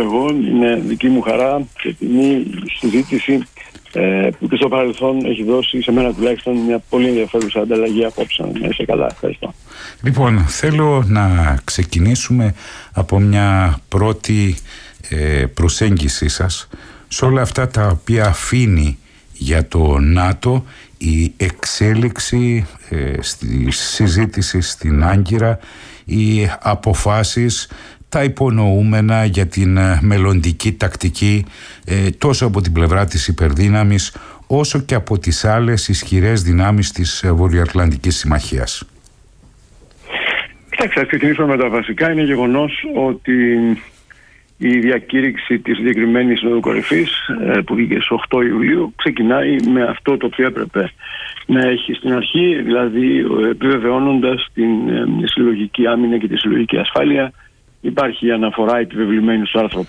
εγώ. Είναι δική μου χαρά και τιμή συζήτηση που και στο παρελθόν έχει δώσει σε μένα τουλάχιστον μια πολύ ενδιαφέρουσα ανταλλαγή απόψεων. Να είσαι καλά. Ευχαριστώ. Λοιπόν, θέλω να ξεκινήσουμε από μια πρώτη προσέγγιση σας σε όλα αυτά τα οποία αφήνει για το ΝΑΤΟ η εξέλιξη στη συζήτηση στην Άγκυρα, οι αποφάσεις, τα υπονοούμενα για την μελλοντική τακτική τόσο από την πλευρά της υπερδύναμης όσο και από τις άλλες ισχυρές δυνάμεις της Βορειοατλαντικής Συμμαχίας. Κοιτάξτε, ας ξεκινήσουμε με τα βασικά. Είναι γεγονός ότι η διακήρυξη της συγκεκριμένης Συνόδου Κορυφής που βγήκε στις 8 Ιουλίου ξεκινάει με αυτό το οποίο έπρεπε να έχει στην αρχή, δηλαδή επιβεβαιώνοντας την συλλογική άμυνα και τη συλλογική ασφάλεια. Υπάρχει η αναφορά επιβεβλημένη στο άρθρο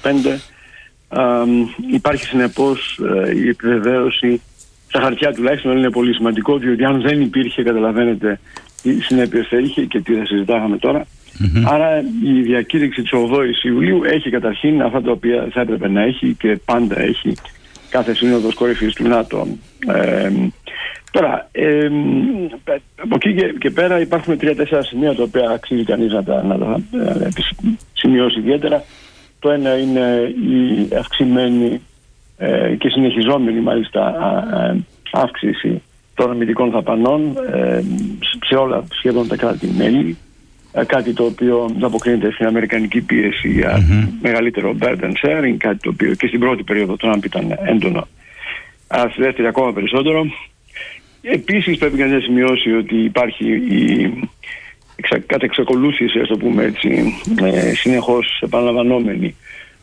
5. Υπάρχει συνεπώς η επιβεβαίωση στα χαρτιά τουλάχιστον, είναι πολύ σημαντικό, διότι αν δεν υπήρχε, καταλαβαίνετε τι συνέπειες θα είχε και τι θα συζητάγαμε τώρα. Άρα η διακήρυξη της 8ης Ιουλίου έχει καταρχήν αυτά τα οποία θα έπρεπε να έχει και πάντα έχει κάθε σύνοδος κορυφής του ΝΑΤΟ. Τώρα, από εκεί και πέρα υπάρχουν 3-4 σημεία τα οποία αξίζει κανείς να τα σημειώσει ιδιαίτερα. Το ένα είναι η αυξημένη και συνεχιζόμενη μάλιστα αύξηση των αμυντικών δαπανών σε όλα σχεδόν τα κράτη-μέλη. Κάτι το οποίο αποκρίνεται στην αμερικανική πίεση για μεγαλύτερο burden sharing, κάτι το οποίο και στην πρώτη περίοδο Τραμπ ήταν έντονο, αλλά στη δεύτερη ακόμα περισσότερο. Επίσης πρέπει κανείς να σημειώσει ότι υπάρχει η κατά εξακολούθηση, ας το πούμε έτσι, συνεχώς επαναλαμβανόμενη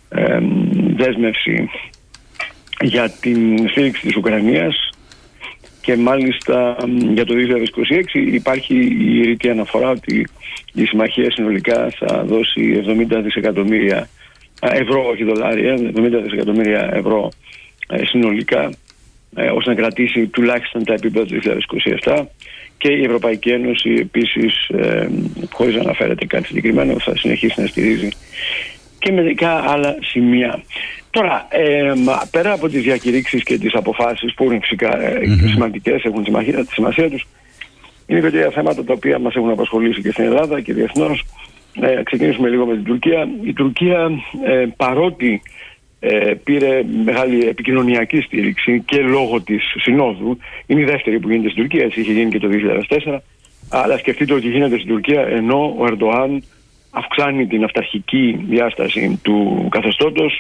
δέσμευση για την στήριξη της Ουκρανίας και μάλιστα για το 2026 υπάρχει η ρητή αναφορά ότι η συμμαχία συνολικά θα δώσει 70 δισεκατομμύρια ευρώ, όχι δολάρια, 70 δισεκατομμύρια ευρώ συνολικά, ώστε να κρατήσει τουλάχιστον τα επίπεδα του 2027, και η Ευρωπαϊκή Ένωση επίσης, χωρίς να αναφέρεται κάτι συγκεκριμένο, θα συνεχίσει να στηρίζει και μερικά άλλα σημεία. Τώρα, πέρα από τις διακηρύξεις και τις αποφάσεις που είναι φυσικά σημαντικές, έχουν τη σημασία τους, είναι και τέτοια θέματα τα οποία μας έχουν απασχολήσει και στην Ελλάδα και διεθνώς. Ξεκινήσουμε λίγο με την Τουρκία. Η Τουρκία, παρότι πήρε μεγάλη επικοινωνιακή στήριξη και λόγω της συνόδου, είναι η δεύτερη που γίνεται στην Τουρκία, έτσι είχε γίνει και το 2004, αλλά σκεφτείτε ότι γίνεται στην Τουρκία ενώ ο Ερντοάν αυξάνει την αυταρχική διάσταση του καθεστώτος,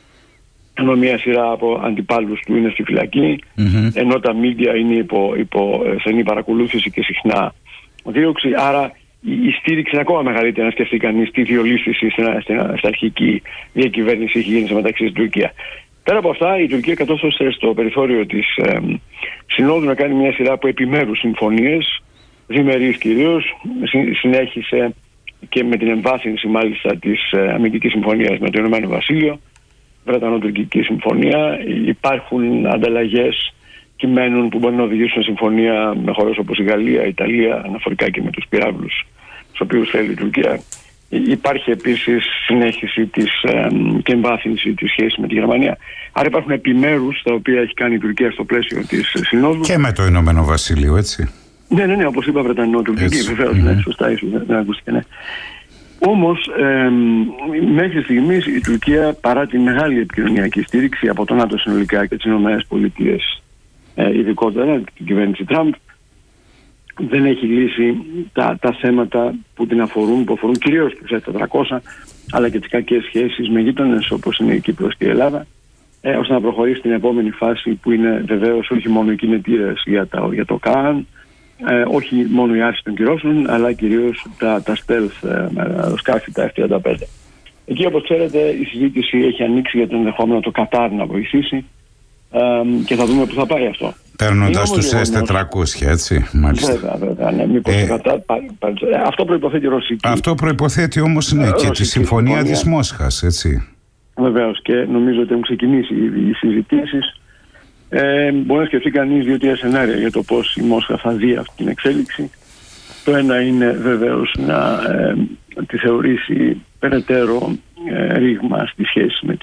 ενώ μια σειρά από αντιπάλους του είναι στη φυλακή, ενώ τα μίντια είναι υπό στενή παρακολούθηση και συχνά δίωξη. Άρα η στήριξη είναι ακόμα μεγαλύτερη, να σκεφτεί κανείς τι διολίσθηση στην αρχική διακυβέρνηση έχει γίνει σε μεταξύ στην Τουρκία. Πέρα από αυτά, η Τουρκία κατόρθωσε στο περιθώριο της συνόδου να κάνει μια σειρά από επιμέρους συμφωνίες, διμερείς κυρίως. Συνέχισε και με την εμβάθυνση μάλιστα της αμυντικής συμφωνίας με το Ηνωμένο Βασίλειο, Βρετανο-Τουρκική συμφωνία. Υπάρχουν ανταλλαγές κειμένων που μπορούν να οδηγήσουν συμφωνία με χώρες όπως η Γαλλία, η Ιταλία, αναφορικά και με τους πυράβλους τους οποίους θέλει η Τουρκία. Υπάρχει επίσης συνέχιση και εμβάθυνση της σχέσης με τη Γερμανία. Άρα υπάρχουν επιμέρους τα οποία έχει κάνει η Τουρκία στο πλαίσιο της συνόδου. Και με το Ηνωμένο Βασίλειο, έτσι. Ναι, όπως είπα, Βρετανο-Τουρκική, βεβαίως, ναι, σωστά, ίσως δεν ακούστηκε, ναι. Όμως, μέχρι στιγμής η Τουρκία, παρά τη μεγάλη επικοινωνιακή στήριξη από το ΝΑΤΟ συνολικά και τις ΗΠΑ ειδικότερα, την κυβέρνηση Τραμπ, δεν έχει λύσει τα θέματα που την αφορούν, που αφορούν κυρίως τους F-400, αλλά και τις κακές σχέσεις με γείτονες όπως είναι η Κύπρος και η Ελλάδα, ώστε να προχωρήσει στην επόμενη φάση που είναι βεβαίως όχι μόνο οι κινητήρες για το ΚΑΝ, όχι μόνο η άρση των κυρώσεων, αλλά κυρίως τα stealth αεροσκάφη, τα F-35. Εκεί, όπως ξέρετε, η συζήτηση έχει ανοίξει για το ενδεχόμενο το Κατάρ να βοηθήσει και θα δούμε πού θα πάει αυτό. Παίρνοντας τους S-400, έτσι, μάλιστα. Βέβαια, ναι, μήπως το Κατάρ αυτό προϋποθέτει η Ρωσική. Αυτό προϋποθέτει όμως, ναι, και τη συμφωνία της Μόσχας, έτσι. Βεβαίως, και νομίζω ότι έχουν ξεκινήσει οι συζητήσεις. Μπορεί να σκεφτεί κανείς 2-3 σενάρια για το πώς η Μόσχα θα δει αυτή την εξέλιξη. Το ένα είναι βεβαίως να τη θεωρήσει περαιτέρω ρήγμα στη σχέση με